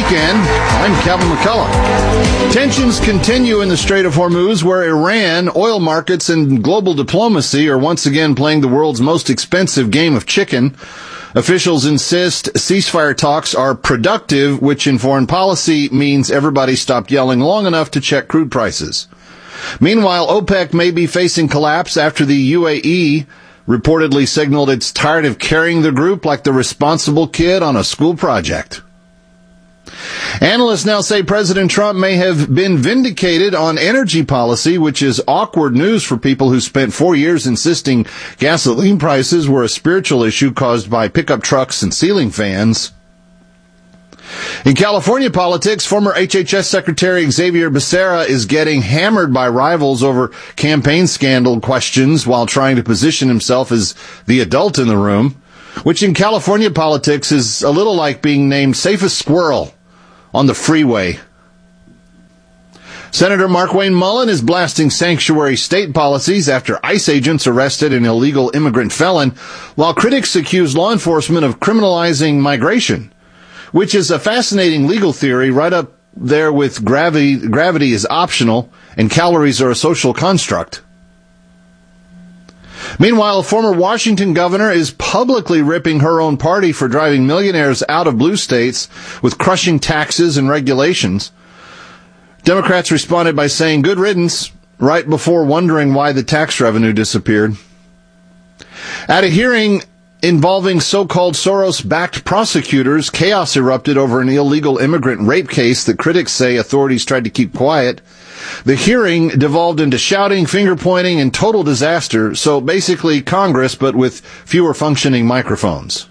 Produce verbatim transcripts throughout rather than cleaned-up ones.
weekend. I'm Calvin McCullough. Tensions continue in the Strait of Hormuz, where Iran, oil markets, and global diplomacy are once again playing the world's most expensive game of chicken. Officials insist ceasefire talks are productive, which in foreign policy means everybody stopped yelling long enough to check crude prices. Meanwhile, OPEC may be facing collapse after the U A E reportedly signaled it's tired of carrying the group like the responsible kid on a school project. Analysts now say President Trump may have been vindicated on energy policy, which is awkward news for people who spent four years insisting gasoline prices were a spiritual issue caused by pickup trucks and ceiling fans. In California politics, former H H S Secretary Xavier Becerra is getting hammered by rivals over campaign scandal questions while trying to position himself as the adult in the room, which in California politics is a little like being named safest squirrel on the freeway. Senator Markwayne Mullin is blasting sanctuary state policies after ICE agents arrested an illegal immigrant felon, while critics accuse law enforcement of criminalizing migration, which is a fascinating legal theory right up there with gravity, gravity is optional and calories are a social construct. Meanwhile, a former Washington governor is publicly ripping her own party for driving millionaires out of blue states with crushing taxes and regulations. Democrats responded by saying good riddance right before wondering why the tax revenue disappeared. At a hearing involving so-called Soros-backed prosecutors, chaos erupted over an illegal immigrant rape case that critics say authorities tried to keep quiet. The hearing devolved into shouting, finger-pointing, and total disaster, so basically Congress, but with fewer functioning microphones.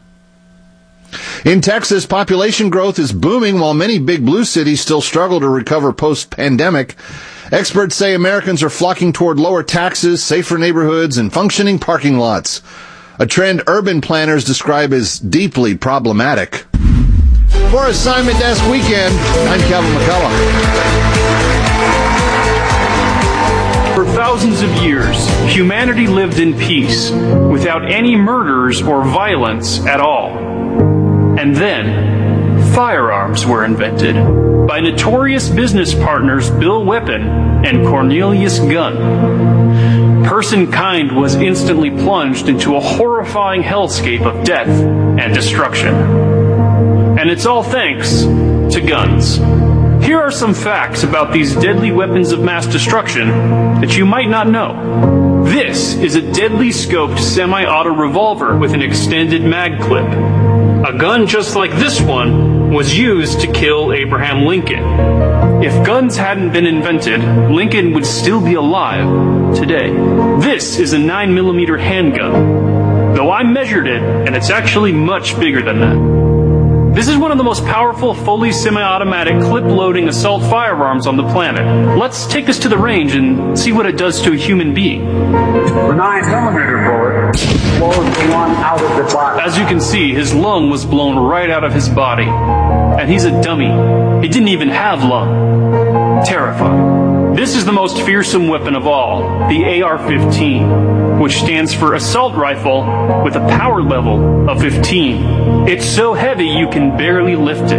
In Texas, population growth is booming while many big blue cities still struggle to recover post-pandemic. Experts say Americans are flocking toward lower taxes, safer neighborhoods, and functioning parking lots, a trend urban planners describe as deeply problematic. For Assignment Desk Weekend, I'm Calvin McCullough. For thousands of years, humanity lived in peace, without any murders or violence at all. And then, firearms were invented by notorious business partners Bill Weapon and Cornelius Gunn. Personkind was instantly plunged into a horrifying hellscape of death and destruction. And it's all thanks to guns. Here are some facts about these deadly weapons of mass destruction that you might not know. This is a deadly scoped semi-auto revolver with an extended mag clip. A gun just like this one was used to kill Abraham Lincoln. If guns hadn't been invented, Lincoln would still be alive today. This is a nine millimeter handgun, though I measured it, and it's actually much bigger than that. This is one of the most powerful, fully semi-automatic, clip-loading assault firearms on the planet. Let's take this to the range and see what it does to a human being. The nine millimeter bullet blows the one out of the body. As you can see, his lung was blown right out of his body. And he's a dummy. He didn't even have lung. Terrifying. This is the most fearsome weapon of all, the A R fifteen, which stands for Assault Rifle with a power level of fifteen. It's so heavy you can barely lift it.